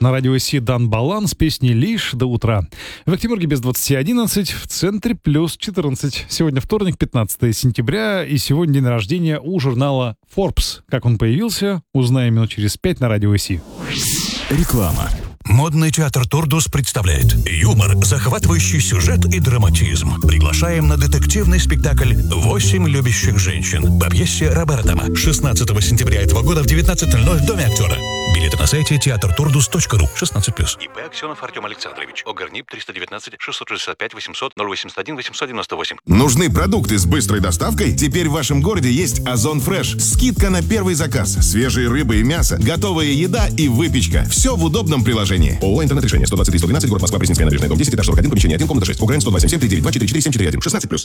На радио Си Дан Балан с песней «Лишь до утра». В Октябрьге без 20:11, в центре плюс 14. Сегодня вторник, 15 сентября, и сегодня день рождения у журнала Forbes. Как он появился, узнаем минут через 5 на радио Си. Реклама. Модный театр «Турдус» представляет юмор, захватывающий сюжет и драматизм. Приглашаем на детективный спектакль «8 любящих женщин» по пьесе Робертама 16 сентября этого года в 19:00 в Доме актера. Билеты на сайте teatrturdus.ru 16+. ИП Аксенов Артем Александрович. ОГРНИП 319 665 800 081 898. Нужны продукты с быстрой доставкой? Теперь в вашем городе есть Озон Фреш. Скидка на первый заказ. Свежие рыбы и мясо, готовая еда и выпечка. Все в удобном приложении. ООО «Интернет-решение». 123-112, город Москва, Пресненская набережная, дом 10, этаж 41, помещение 1, комната 6. УГРН 127-739-244-741. 16+.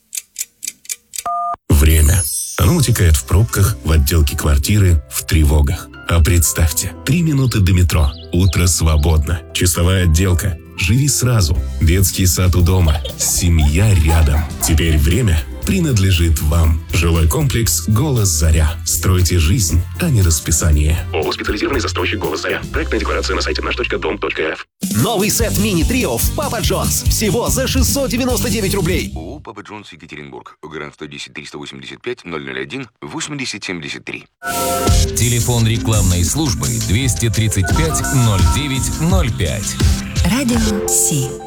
Время. Оно утекает в пробках, в отделке квартиры, в тревогах. А представьте, 3 минуты до метро. Утро свободно. Чистовая отделка. Живи сразу. Детский сад у дома. Семья рядом. Теперь время принадлежит вам. Жилой комплекс «Голос Заря». Стройте жизнь, а не расписание. ООО «Специализированный застройщик «Голос Заря». Проектная декларация на сайте наш.дом.рф. Новый сет мини-трио в Папа Джонс. Всего за 699 рублей. ООО «Папа Джонс», Екатеринбург. ОГРН 110 385 001 8073. Телефон рекламной службы 235 09 05. Радио Си.